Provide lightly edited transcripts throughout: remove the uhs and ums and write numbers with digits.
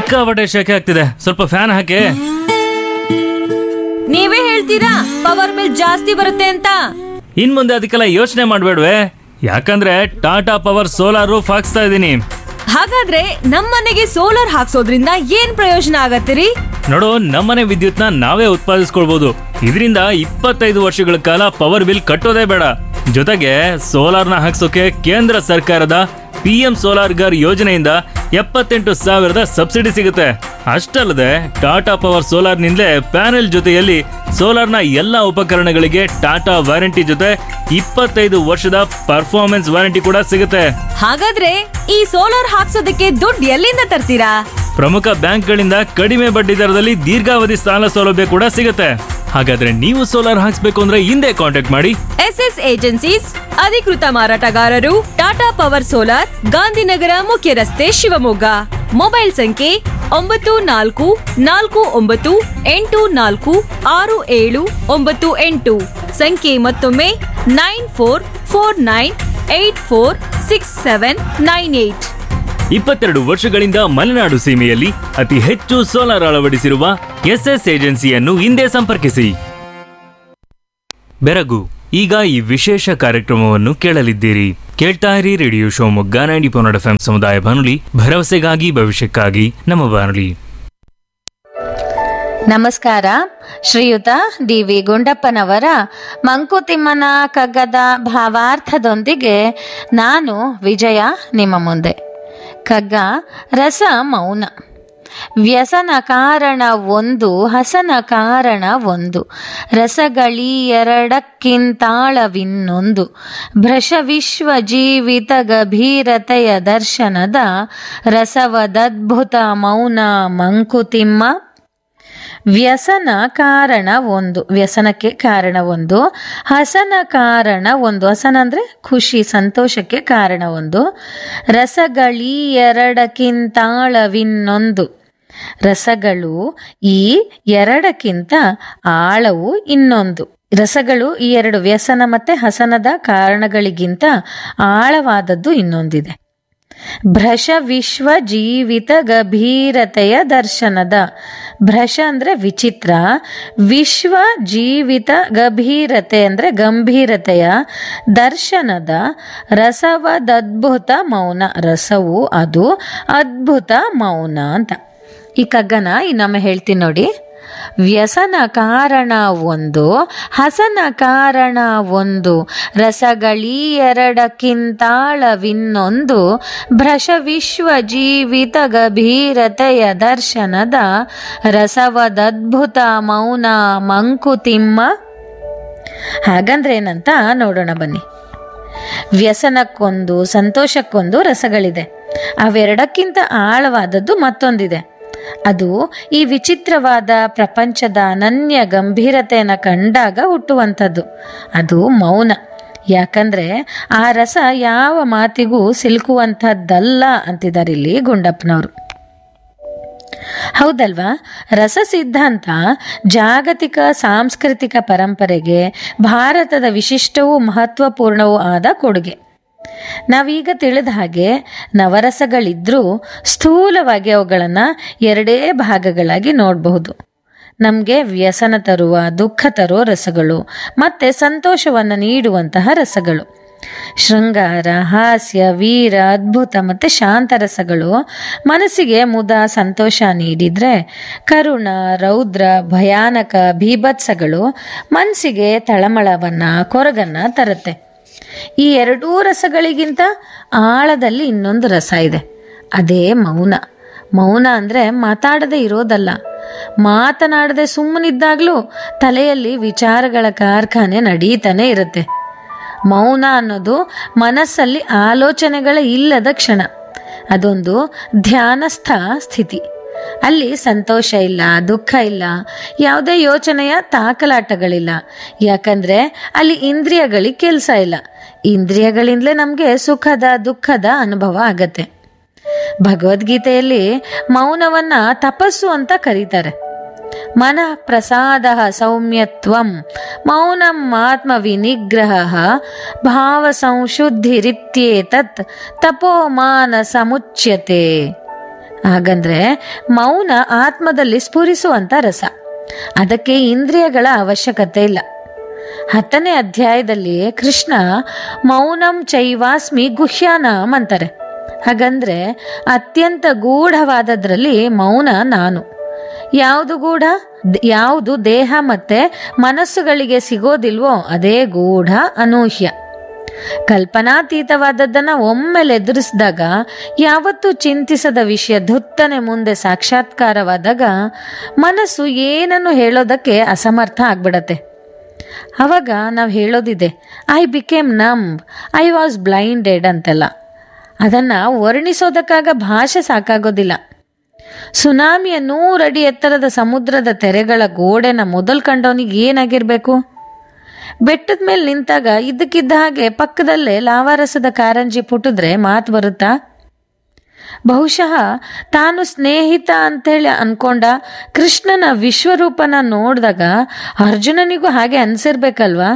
ಸಿಕ್ಕಾಪಟ್ಟೆ ಶೆಕೆ ಆಗ್ತಿದೆ, ಸ್ವಲ್ಪ ಫ್ಯಾನ್ ಹಾಕಿ. ನೀವೇ ಹೇಳ್ತೀರಾ ಪವರ್ ಬಿಲ್ ಜಾಸ್ತಿ ಬರುತ್ತೆ ಅಂತ? ಇನ್ ಮುಂದೆ ಅದಕ್ಕೆಲ್ಲ ಯೋಚನೆ ಮಾಡ್ಬೇಡ್ವೆ, ಯಾಕಂದ್ರೆ ಟಾಟಾ ಪವರ್ ಸೋಲಾರ್ ರೂಫ್ ಹಾಕ್ಸ್ತಾ ಇದ್ದೀನಿ. ಹಾಗಾದ್ರೆ ನಮ್ಮನೆಗೆ ಸೋಲಾರ್ ಹಾಕ್ಸೋದ್ರಿಂದ ಏನ್ ಪ್ರಯೋಜನ ಆಗತ್ತಿರಿ? ನೋಡು, ನಮ್ಮನೆ ವಿದ್ಯುತ್ನ ನಾವೇ ಉತ್ಪಾದಿಸ್ಕೊಳ್ಬಹುದು. ಇದರಿಂದ 25 ವರ್ಷಗಳ ಕಾಲ ಪವರ್ ಬಿಲ್ ಕಟ್ಟೋದೇ ಬೇಡ. ಜೊತೆಗೆ ಸೋಲಾರ್ನ ಹಾಕ್ಸೋಕೆ ಕೇಂದ್ರ ಸರ್ಕಾರದ PM ಸೋಲಾರ್ ಗರ್ ಯೋಜನೆಯಿಂದ 78,000 ಸಬ್ಸಿಡಿ ಸಿಗುತ್ತೆ. ಅಷ್ಟಲ್ಲದೆ ಟಾಟಾ ಪವರ್ ಸೋಲಾರ್ನಿಂದಲೇ ಪ್ಯಾನೆಲ್ ಜೊತೆಯಲ್ಲಿ ಸೋಲಾರ್ನ ಎಲ್ಲಾ ಉಪಕರಣಗಳಿಗೆ ಟಾಟಾ ವಾರಂಟಿ ಜೊತೆ 25 ವರ್ಷದ ಪರ್ಫಾರ್ಮೆನ್ಸ್ ವಾರಂಟಿ ಕೂಡ ಸಿಗುತ್ತೆ. ಹಾಗಾದ್ರೆ ಈ ಸೋಲಾರ್ ಹಾಕ್ಸೋದಕ್ಕೆ ದುಡ್ಡು ಎಲ್ಲಿಂದ ತರ್ತೀರಾ? ಪ್ರಮುಖ ಬ್ಯಾಂಕ್ಗಳಿಂದ ಕಡಿಮೆ ಬಡ್ಡಿ ದರದಲ್ಲಿ ದೀರ್ಘಾವಧಿ ಸಾಲ ಸೌಲಭ್ಯ ಕೂಡ ಸಿಗುತ್ತೆ. ಹಾಗಾದ್ರೆ ನೀವು ಸೋಲಾರ್ ಹಾಕ್ಸ್ಬೇಕು ಅಂದ್ರೆ ಹಿಂದೆ ಕಾಂಟ್ಯಾಕ್ಟ್ ಮಾಡಿ SS ಏಜೆನ್ಸೀಸ್, ಅಧಿಕೃತ ಮಾರಾಟಗಾರರು, ಟಾಟಾ ಪವರ್ ಸೋಲಾರ್, ಗಾಂಧಿನಗರ ಮುಖ್ಯ ರಸ್ತೆ, ಶಿವಮೊಗ್ಗ. ಮೊಬೈಲ್ ಸಂಖ್ಯೆ 9448466798. ಸಂಖ್ಯೆ ಮತ್ತೊಮ್ಮೆ 9449846798. 22 ವರ್ಷಗಳಿಂದ ಮಲೆನಾಡು ಸೀಮೆಯಲ್ಲಿ ಅತಿ ಹೆಚ್ಚು ಸೋಲಾರ್ ಅಳವಡಿಸಿರುವ SS ಏಜೆನ್ಸಿಯನ್ನು ಹಿಂದೆ ಸಂಪರ್ಕಿಸಿ. ಬೆರಗು, ಈಗ ಈ ವಿಶೇಷ ಕಾರ್ಯಕ್ರಮವನ್ನು ಕೇಳಲಿದ್ದೀರಿ. ಕೇಳ್ತಾ ಇರಿ ರೇಡಿಯೋ ಶಿವಮೊಗ್ಗ 90.1 FM ಸಮುದಾಯ ಬಾನುಲಿ, ಭರವಸೆಗಾಗಿ ಭವಿಷ್ಯಕ್ಕಾಗಿ ನಮ್ಮ ಬಾನುಲಿ. ನಮಸ್ಕಾರ. ಶ್ರೀಯುತ DV ಗುಂಡಪ್ಪನವರ ಮಂಕುತಿಮ್ಮನ ಕಗ್ಗದ ಭಾವಾರ್ಥದೊಂದಿಗೆ ನಾನು ವಿಜಯ ನಿಮ್ಮ ಮುಂದೆ. ಕಗ್ಗ ರಸ ಮೌನ. ವ್ಯಸನ ಕಾರಣ ಒಂದು, ಹಸನ ಕಾರಣ ಒಂದು, ರಸಗಳೀ ಎರಡಕ್ಕಿಂತಾಳವಿನ್ನೊಂದು, ಭ್ರಶ ವಿಶ್ವ ಜೀವಿತ ಗಭೀರತೆಯ ದರ್ಶನದ ರಸವದದ್ಭುತ ಮೌನ ಮಂಕುತಿಮ್ಮ. ವ್ಯಸನ ಕಾರಣ ಒಂದು, ವ್ಯಸನಕ್ಕೆ ಕಾರಣ ಒಂದು, ಹಸನ ಕಾರಣ ಒಂದು, ಹಸನ ಅಂದರೆ ಖುಷಿ ಸಂತೋಷಕ್ಕೆ ಕಾರಣ ಒಂದು, ರಸಗಳೀ ಎರಡಕ್ಕಿಂತಾಳವಿನ್ನೊಂದು, ರಸಗಳು ಈ ಎರಡಕ್ಕಿಂತ ಆಳವು ಇನ್ನೊಂದು. ರಸಗಳು ಈ ಎರಡು, ವ್ಯಸನ ಮತ್ತೆ ಹಸನದ ಕಾರಣಗಳಿಗಿಂತ ಆಳವಾದದ್ದು ಇನ್ನೊಂದಿದೆ. ಭ್ರಶ ವಿಶ್ವ ಜೀವಿತ ಗಭೀರತೆಯ ದರ್ಶನದ, ಭ್ರಶ ಅಂದ್ರೆ ವಿಚಿತ್ರ, ವಿಶ್ವ ಜೀವಿತ ಗಭೀರತೆ ಅಂದ್ರೆ ಗಂಭೀರತೆಯ, ದರ್ಶನದ ರಸವದದ್ಭುತ ಮೌನ, ರಸವು ಅದು, ಅದ್ಭುತ ಮೌನ ಅಂತ. ಈ ಕಗ್ಗನ ಇನ್ನೊಮ್ಮೆ ಹೇಳ್ತೀನಿ ನೋಡಿ. ವ್ಯಸನ ಕಾರಣ ಒಂದು, ಹಸನ ಕಾರಣ ಒಂದು, ರಸಗಳೀ ಎರಡಕ್ಕಿಂತಾಳವಿನ್ನೊಂದು, ಭ್ರಶ ವಿಶ್ವ ಜೀವಿತ ಗಭೀರತೆಯ ದರ್ಶನದ ರಸವದದ್ಭುತ ಮೌನ ಮಂಕುತಿಮ್ಮ. ಹಾಗಂದ್ರೆ ಏನಂತ ನೋಡೋಣ ಬನ್ನಿ. ವ್ಯಸನಕ್ಕೊಂದು ಸಂತೋಷಕ್ಕೊಂದು ರಸಗಳಿದೆ, ಅವೆರಡಕ್ಕಿಂತ ಆಳವಾದದ್ದು ಮತ್ತೊಂದಿದೆ. ಅದು ಈ ವಿಚಿತ್ರವಾದ ಪ್ರಪಂಚದ ಅನನ್ಯ ಗಂಭೀರತೆಯನ್ನು ಕಂಡಾಗ ಹುಟ್ಟುವಂಥದ್ದು, ಅದು ಮೌನ. ಯಾಕಂದ್ರೆ ಆ ರಸ ಯಾವ ಮಾತಿಗೂ ಸಿಲುಕುವಂಥದ್ದಲ್ಲ ಅಂತಿದ್ದಾರೆ ಇಲ್ಲಿ ಗುಂಡಪ್ಪನವರು. ಹೌದಲ್ವಾ? ರಸ ಸಿದ್ಧಾಂತ ಜಾಗತಿಕ ಸಾಂಸ್ಕೃತಿಕ ಪರಂಪರೆಗೆ ಭಾರತದ ವಿಶಿಷ್ಟವೂ ಮಹತ್ವಪೂರ್ಣವೂ ಆದ ಕೊಡುಗೆ. ನಾವೀಗ ತಿಳಿದ ಹಾಗೆ ನವರಸಗಳಿದ್ರೂ ಸ್ಥೂಲವಾಗಿ ಅವುಗಳನ್ನು ಎರಡೇ ಭಾಗಗಳಾಗಿ ನೋಡಬಹುದು. ನಮಗೆ ವ್ಯಸನ ತರುವ, ದುಃಖ ತರುವ ರಸಗಳು ಮತ್ತೆ ಸಂತೋಷವನ್ನು ನೀಡುವಂತಹ ರಸಗಳು. ಶೃಂಗಾರ, ಹಾಸ್ಯ, ವೀರ, ಅದ್ಭುತ ಮತ್ತು ಶಾಂತ ರಸಗಳು ಮನಸ್ಸಿಗೆ ಮುದ ಸಂತೋಷ ನೀಡಿದ್ರೆ, ಕರುಣ, ರೌದ್ರ, ಭಯಾನಕ, ಭೀಭತ್ಸಗಳು ಮನಸ್ಸಿಗೆ ತಳಮಳವನ್ನ, ಕೊರಗನ್ನ ತರುತ್ತೆ. ಈ ಎರಡೂ ರಸಗಳಿಗಿಂತ ಆಳದಲ್ಲಿ ಇನ್ನೊಂದು ರಸ ಇದೆ, ಅದೇ ಮೌನ. ಮೌನ ಅಂದರೆ ಮಾತಾಡದೆ ಇರೋದಲ್ಲ, ಮಾತನಾಡದೆ ಸುಮ್ಮನಿದ್ದಾಗಲೂ ತಲೆಯಲ್ಲಿ ವಿಚಾರಗಳ ಕಾರ್ಖಾನೆ ನಡೀತಾನೆ ಇರುತ್ತೆ. ಮೌನ ಅನ್ನೋದು ಮನಸ್ಸಲ್ಲಿ ಆಲೋಚನೆಗಳ ಇಲ್ಲದ ಕ್ಷಣ, ಅದೊಂದು ಧ್ಯಾನಸ್ಥ ಸ್ಥಿತಿ. ಅಲ್ಲಿ ಸಂತೋಷ ಇಲ್ಲ, ದುಃಖ ಇಲ್ಲ, ಯಾವುದೇ ಯೋಚನೆಯ ತಾಕಲಾಟಗಳಿಲ್ಲ. ಯಾಕಂದ್ರೆ ಅಲ್ಲಿ ಇಂದ್ರಿಯಗಳಿಗೆ ಕೆಲಸ ಇಲ್ಲ. ಇಂದ್ರಿಯಗಳಿಂದಲೇ ನಮಗೆ ಸುಖದ ದುಃಖದ ಅನುಭವ ಆಗತ್ತೆ. ಭಗವದ್ಗೀತೆಯಲ್ಲಿ ಮೌನವನ್ನ ತಪಸ್ಸು ಅಂತ ಕರೀತಾರೆ. ಮನಃ ಪ್ರಸಾದ ಸೌಮ್ಯತ್ವಂ ಮೌನಂ ಆತ್ಮ ವಿನಿಗ್ರಹ ಭಾವ ಸಂಶುದ್ಧಿರಿತ್ಯೇತತ್ ತಪೋಮಾನ ಸಮುಚ್ಯತೆ ಹಾಗಂದ್ರೆ ಮೌನ ಆತ್ಮದಲ್ಲಿ ಸ್ಫುರಿಸುವಂತ ರಸ. ಅದಕ್ಕೆ ಇಂದ್ರಿಯಗಳ ಅವಶ್ಯಕತೆ ಇಲ್ಲ. 10ನೇ ಅಧ್ಯಾಯದಲ್ಲಿ ಕೃಷ್ಣ ಮೌನಂ ಚೈವಾಸ್ಮಿ ಗುಹ್ಯಾನಾಂ ಅಂತಾರೆ. ಹಾಗಂದ್ರೆ ಅತ್ಯಂತ ಗೂಢವಾದದ್ರಲ್ಲಿ ಮೌನ ನಾನು. ಯಾವುದು ಗೂಢ? ಯಾವುದು ದೇಹ ಮತ್ತೆ ಮನಸ್ಸುಗಳಿಗೆ ಸಿಗೋದಿಲ್ವೋ ಅದೇ ಗೂಢ, ಅನೂಹ್ಯ. ಕಲ್ಪನಾತೀತವಾದದ್ದನ್ನ ಒಮ್ಮೆಲೆ ಎದುರಿಸಿದಾಗ, ಯಾವತ್ತೂ ಚಿಂತಿಸದ ವಿಷಯ ಧುತ್ತನೆ ಮುಂದೆ ಸಾಕ್ಷಾತ್ಕಾರವಾದಾಗ ಮನಸ್ಸು ಏನನ್ನು ಹೇಳೋದಕ್ಕೆ ಅಸಮರ್ಥ ಆಗ್ಬಿಡತ್ತೆ. ಅವಾಗ ನಾವು ಹೇಳೋದಿದೆ, I became ನಂಬ್, I was blinded ಅಂತೆಲ್ಲ. ಅದನ್ನ ವರ್ಣಿಸೋದಕ್ಕಾಗ ಭಾಷೆ ಸಾಕಾಗೋದಿಲ್ಲ. ಸುನಾಮಿಯ 100 ಅಡಿ ಎತ್ತರದ ಸಮುದ್ರದ ತೆರೆಗಳ ಗೋಡೆನ ಮೊದಲು ಕಂಡವನಿಗೆ ಏನಾಗಿರ್ಬೇಕು? ಬೆಟ್ಟದ ಮೇಲೆ ನಿಂತಾಗ ಇದ್ದಕ್ಕಿದ್ದ ಹಾಗೆ ಪಕ್ಕದಲ್ಲೇ ಲಾವಾರಸದ ಕಾರಂಜಿ ಪುಟ್ಟಿದ್ರೆ ಮಾತು ಬರುತ್ತಾ? ಬಹುಶಃ ತಾನು ಸ್ನೇಹಿತ ಅಂತೇಳಿ ಅನ್ಕೊಂಡ ಕೃಷ್ಣನ ವಿಶ್ವರೂಪನ ನೋಡಿದಾಗ ಅರ್ಜುನನಿಗೂ ಹಾಗೆ ಅನ್ಸಿರ್ಬೇಕಲ್ವಾ?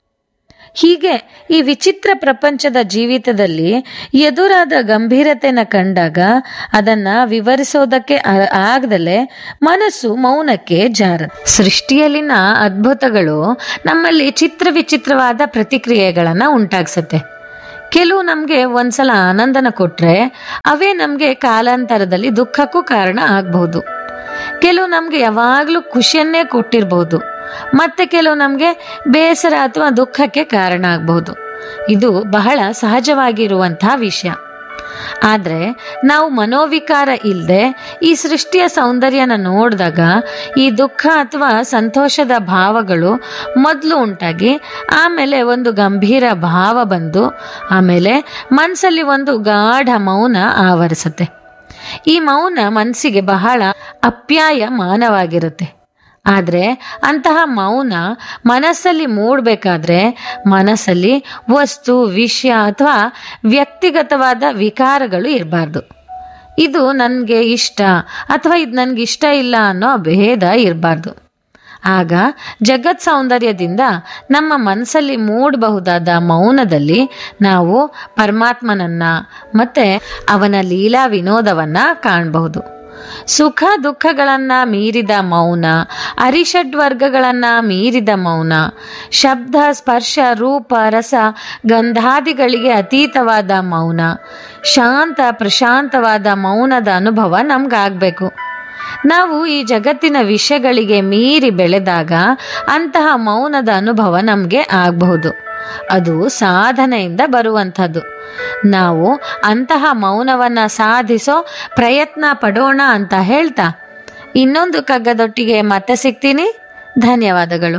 ಹೀಗೆ ಈ ವಿಚಿತ್ರ ಪ್ರಪಂಚದ ಜೀವಿತದಲ್ಲಿ ಎದುರಾದ ಗಂಭೀರತೆನ ಕಂಡಾಗ ಅದನ್ನ ವಿವರಿಸೋದಕ್ಕೆ ಆಗದಲೆ ಮನಸ್ಸು ಮೌನಕ್ಕೆ ಜಾರ. ಸೃಷ್ಟಿಯಲ್ಲಿನ ಅದ್ಭುತಗಳು ನಮ್ಮಲ್ಲಿ ಚಿತ್ರ ವಿಚಿತ್ರವಾದ ಪ್ರತಿಕ್ರಿಯೆಗಳನ್ನ ಉಂಟಾಗ್ಸತ್ತೆ. ಕೆಲವು ನಮ್ಗೆ ಒಂದ್ಸಲ ಆನಂದನ ಕೊಟ್ರೆ ಅವೇ ನಮ್ಗೆ ಕಾಲಾಂತರದಲ್ಲಿ ದುಃಖಕ್ಕೂ ಕಾರಣ ಆಗ್ಬಹುದು. ಕೆಲವು ನಮ್ಗೆ ಯಾವಾಗ್ಲೂ ಖುಷಿಯನ್ನೇ ಕೊಟ್ಟಿರ್ಬಹುದು. ಮತ್ತೆ ಕೆಲವು ನಮ್ಗೆ ಬೇಸರ ಅಥವಾ ದುಃಖಕ್ಕೆ ಕಾರಣ ಆಗಬಹುದು. ಇದು ಬಹಳ ಸಹಜವಾಗಿರುವಂತಹ ವಿಷಯ. ಆದ್ರೆ ನಾವು ಮನೋವಿಕಾರ ಇಲ್ಲದೆ ಈ ಸೃಷ್ಟಿಯ ಸೌಂದರ್ಯನ ನೋಡಿದಾಗ ಈ ದುಃಖ ಅಥವಾ ಸಂತೋಷದ ಭಾವಗಳು ಮೊದಲು ಉಂಟಾಗಿ ಆಮೇಲೆ ಒಂದು ಗಂಭೀರ ಭಾವ ಬಂದು ಆಮೇಲೆ ಮನಸ್ಸಲ್ಲಿ ಒಂದು ಗಾಢ ಮೌನ ಆವರಿಸುತ್ತೆ. ಈ ಮೌನ ಮನಸ್ಸಿಗೆ ಬಹಳ ಅಪ್ಯಾಯಮಾನವಾಗಿರುತ್ತೆ. ಆದರೆ ಅಂತಹ ಮೌನ ಮನಸ್ಸಲ್ಲಿ ಮೂಡಬೇಕಾದ್ರೆ ಮನಸ್ಸಲ್ಲಿ ವಸ್ತು, ವಿಷಯ ಅಥವಾ ವ್ಯಕ್ತಿಗತವಾದ ವಿಕಾರಗಳು ಇರಬಾರ್ದು. ಇದು ನನಗೆ ಇಷ್ಟ ಅಥವಾ ಇದು ನನಗೆ ಇಷ್ಟ ಇಲ್ಲ ಅನ್ನೋ ಭೇದ ಇರಬಾರ್ದು. ಆಗ ಜಗತ್ ಸೌಂದರ್ಯದಿಂದ ನಮ್ಮ ಮನಸ್ಸಲ್ಲಿ ಮೂಡಬಹುದಾದ ಮೌನದಲ್ಲಿ ನಾವು ಪರಮಾತ್ಮನನ್ನ ಮತ್ತೆ ಅವನ ಲೀಲಾ ವಿನೋದವನ್ನ ಕಾಣಬಹುದು. ಸುಖ ದುಃಖಗಳನ್ನ ಮೀರಿದ ಮೌನ, ಅರಿಷಡ್ವರ್ಗಗಳನ್ನ ಮೀರಿದ ಮೌನ, ಶಬ್ದ ಸ್ಪರ್ಶ ರೂಪ ರಸ ಗಂಧಾದಿಗಳಿಗೆ ಅತೀತವಾದ ಮೌನ, ಶಾಂತ ಪ್ರಶಾಂತವಾದ ಮೌನದ ಅನುಭವ ನಮ್ಗಾಗಬೇಕು. ನಾವು ಈ ಜಗತ್ತಿನ ವಿಷಯಗಳಿಗೆ ಮೀರಿ ಬೆಳೆದಾಗ ಅಂತಹ ಮೌನದ ಅನುಭವ ನಮಗೆ ಆಗಬಹುದು. ಅದು ಸಾಧನೆಯಿಂದ ಬರುವಂಥದ್ದು. ನಾವು ಅಂತಹ ಮೌನವನ್ನ ಸಾಧಿಸೋ ಪ್ರಯತ್ನ ಪಡೋಣ ಅಂತ ಹೇಳ್ತಾ ಇನ್ನೊಂದು ಕಗ್ಗದೊಟ್ಟಿಗೆ ಮತ್ತೆ ಸಿಗ್ತೀನಿ. ಧನ್ಯವಾದಗಳು.